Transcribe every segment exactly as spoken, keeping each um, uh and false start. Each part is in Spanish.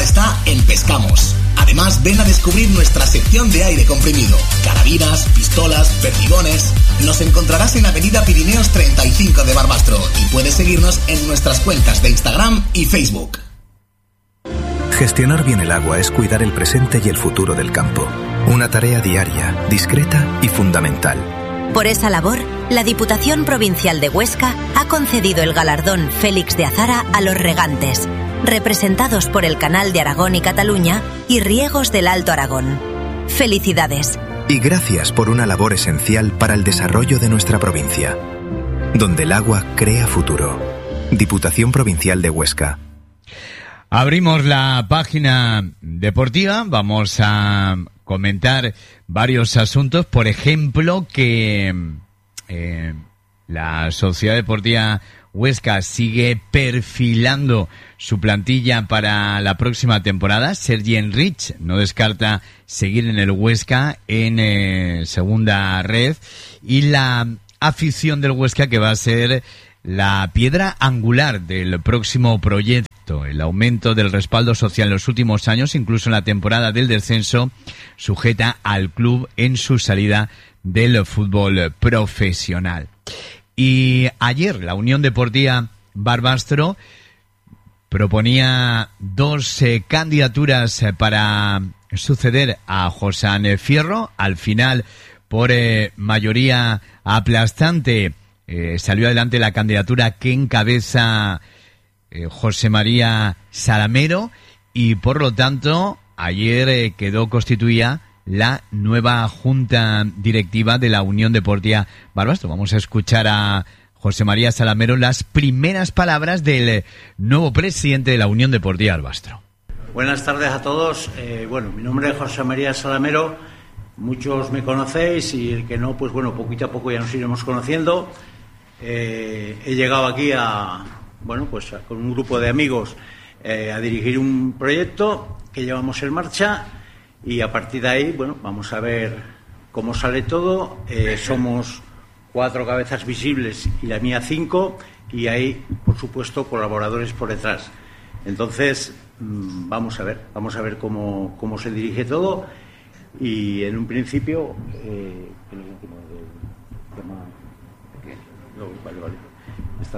está en Pescamos. Además, ven a descubrir nuestra sección de aire comprimido. Carabinas, pistolas, perdigones. Nos encontrarás en Avenida Pirineos treinta y cinco de Barbastro y puedes seguirnos en nuestras cuentas de Instagram y Facebook. Gestionar bien el agua es cuidar el presente y el futuro del campo. Una tarea diaria, discreta y fundamental. Por esa labor, la Diputación Provincial de Huesca ha concedido el galardón Félix de Azara a los regantes, representados por el Canal de Aragón y Cataluña y Riegos del Alto Aragón. ¡Felicidades! Y gracias por una labor esencial para el desarrollo de nuestra provincia. Donde el agua crea futuro. Diputación Provincial de Huesca. Abrimos la página deportiva, vamos a comentar varios asuntos, por ejemplo, que eh, la Sociedad Deportiva Huesca sigue perfilando su plantilla para la próxima temporada. Sergi Enrich no descarta seguir en el Huesca en eh, segunda red, y la afición del Huesca, que va a ser la piedra angular del próximo proyecto. El aumento del respaldo social en los últimos años, incluso en la temporada del descenso, sujeta al club en su salida del fútbol profesional. Y ayer la Unión Deportiva Barbastro proponía dos eh, candidaturas eh, para suceder a José Fierro. Al final, por eh, mayoría aplastante, eh, salió adelante la candidatura que encabeza eh, José María Salamero, y por lo tanto ayer eh, quedó constituida la nueva junta directiva de la Unión Deportiva Barbastro. Vamos a escuchar a José María Salamero las primeras palabras del nuevo presidente de la Unión Deportiva Barbastro. Buenas tardes a todos. Eh, bueno, mi nombre es José María Salamero. Muchos me conocéis, y el que no, pues bueno, poquito a poco ya nos iremos conociendo. Eh, he llegado aquí a, bueno, pues a, con un grupo de amigos eh, a dirigir un proyecto que llevamos en marcha, y a partir de ahí, bueno, vamos a ver cómo sale todo. Eh, somos cuatro cabezas visibles y la mía cinco, y hay, por supuesto, colaboradores por detrás. Entonces, mmm, vamos a ver, vamos a ver cómo, cómo se dirige todo, y en un principio, eh, no, vale, vale, está.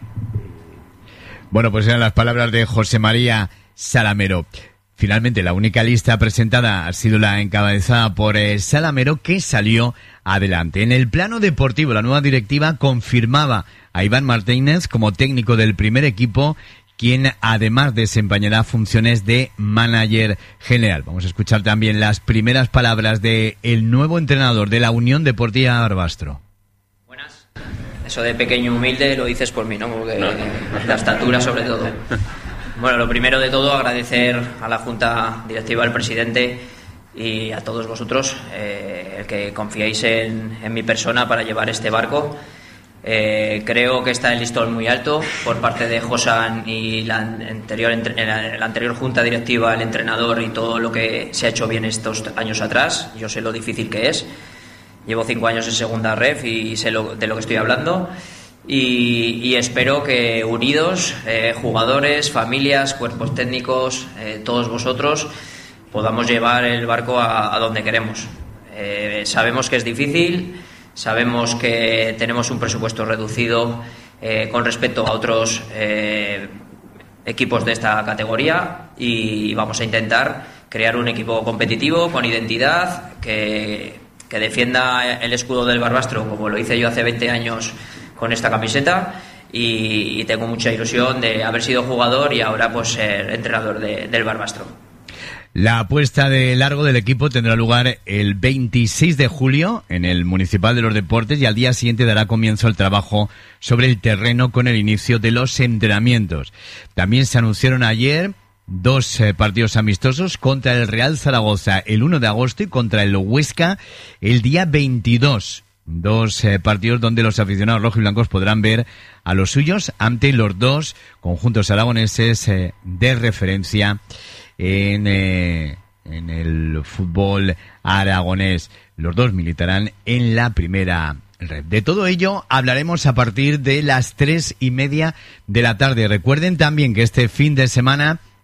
Bueno, pues eran las palabras de José María Salamero. Finalmente, la única lista presentada ha sido la encabezada por eh, Salamero, que salió adelante. En el plano deportivo, la nueva directiva confirmaba a Iván Martínez como técnico del primer equipo, quien además desempeñará funciones de manager general. Vamos a escuchar también las primeras palabras de el nuevo entrenador de la Unión Deportiva Barbastro. Buenas. Eso de pequeño humilde lo dices por mí, ¿no? Porque no. La estatura sobre todo. Bueno, lo primero de todo, agradecer a la Junta Directiva, al presidente y a todos vosotros eh, el que confiéis en, en mi persona para llevar este barco. Eh, creo que está el listón muy alto por parte de Josan y la anterior, la anterior Junta Directiva, el entrenador y todo lo que se ha hecho bien estos años atrás. Yo sé lo difícil que es. Llevo cinco años en segunda ref y sé lo, de lo que estoy hablando. Y, y espero que unidos, eh, jugadores, familias, cuerpos técnicos, eh, todos vosotros, podamos llevar el barco a, a donde queremos. Eh, sabemos que es difícil, sabemos que tenemos un presupuesto reducido eh, con respecto a otros eh, equipos de esta categoría, y vamos a intentar crear un equipo competitivo, con identidad, que, que defienda el escudo del Barbastro, como lo hice yo hace veinte años con esta camiseta, y, y tengo mucha ilusión de haber sido jugador y ahora pues ser entrenador de, del Barbastro. La puesta de largo del equipo tendrá lugar el veintiséis de julio en el Municipal de los Deportes, y al día siguiente dará comienzo el trabajo sobre el terreno con el inicio de los entrenamientos. También se anunciaron ayer dos eh, partidos amistosos: contra el Real Zaragoza el uno de agosto y contra el Huesca el día veintidós. Dos eh, partidos donde los aficionados rojiblancos podrán ver a los suyos ante los dos conjuntos aragoneses eh, de referencia en, eh, en el fútbol aragonés. Los dos militarán en la primera red. De todo ello hablaremos a partir de las tres y media de la tarde. Recuerden también que este fin de semana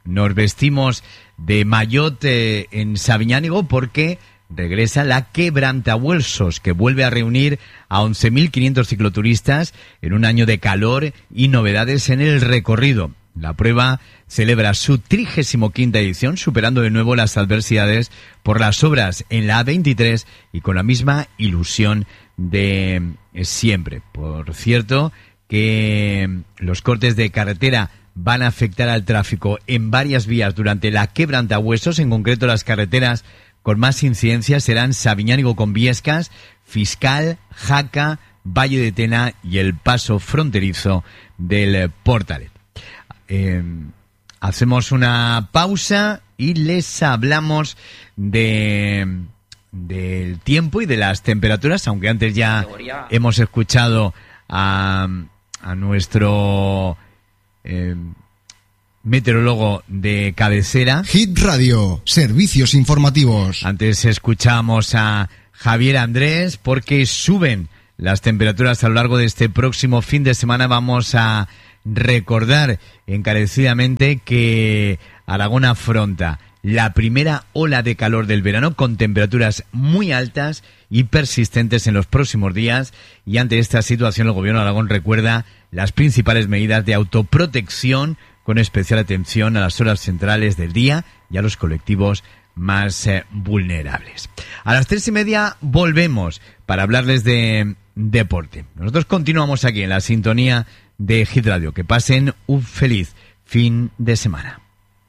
nos vestimos de maillot eh, en Sabiñánigo porque regresa la Quebrantahuesos, que vuelve a reunir a once mil quinientos cicloturistas en un año de calor y novedades en el recorrido. La prueba celebra su trigésima quinta edición, superando de nuevo las adversidades por las obras en la A veintitrés y con la misma ilusión de siempre. Por cierto, que los cortes de carretera van a afectar al tráfico en varias vías durante la Quebrantahuesos, en concreto las carreteras con más incidencia serán Sabiñánigo con Viescas, Fiscal, Jaca, Valle de Tena y el paso fronterizo del Portalet. Eh, hacemos una pausa y les hablamos de del tiempo y de las temperaturas, aunque antes ya hemos escuchado a, a nuestro eh, meteorólogo de cabecera. Hit Radio, servicios informativos. Antes escuchamos a Javier Andrés porque suben las temperaturas a lo largo de este próximo fin de semana. Vamos a recordar encarecidamente que Aragón afronta la primera ola de calor del verano con temperaturas muy altas y persistentes en los próximos días, y ante esta situación el Gobierno de Aragón recuerda las principales medidas de autoprotección con especial atención a las horas centrales del día y a los colectivos más eh, vulnerables. A las tres y media volvemos para hablarles de deporte. Nosotros continuamos aquí en la sintonía de Hit Radio. Que pasen un feliz fin de semana.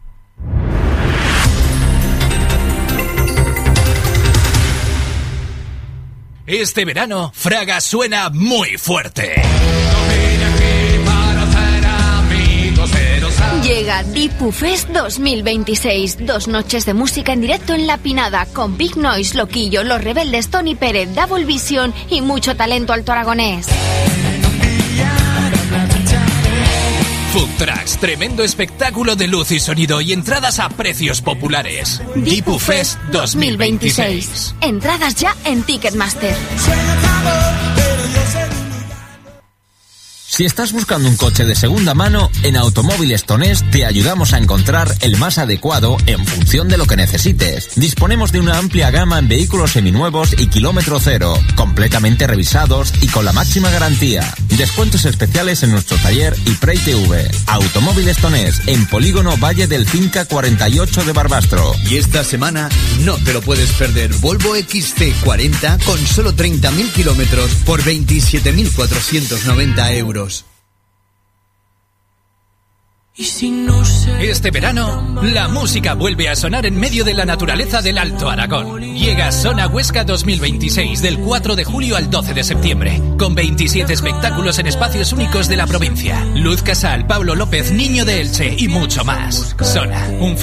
Este verano, Fraga suena muy fuerte. Llega Dipu Fest dos mil veintiséis. Dos noches de música en directo en La Pinada con Big Noise, Loquillo, Los Rebeldes, Tony Pérez, Double Vision y mucho talento alto aragonés. Food Trucks, tremendo espectáculo de luz y sonido y entradas a precios populares. Dipu Fest dos mil veintiséis. Entradas ya en Ticketmaster. Si estás buscando un coche de segunda mano, en Automóviles Tonés te ayudamos a encontrar el más adecuado en función de lo que necesites. Disponemos de una amplia gama en vehículos seminuevos y kilómetro cero, completamente revisados y con la máxima garantía. Descuentos especiales en nuestro taller y Prey T V. Automóviles Tonés, en Polígono Valle del Finca cuarenta y ocho de Barbastro. Y esta semana no te lo puedes perder. Volvo X C cuarenta con solo treinta mil kilómetros por veintisiete mil cuatrocientos noventa euros. Este verano, la música vuelve a sonar en medio de la naturaleza del Alto Aragón. Llega Sona Huesca dos mil veintiséis del cuatro de julio al doce de septiembre, con veintisiete espectáculos en espacios únicos de la provincia. Luz Casal, Pablo López, Niño de Elche y mucho más. Sona, un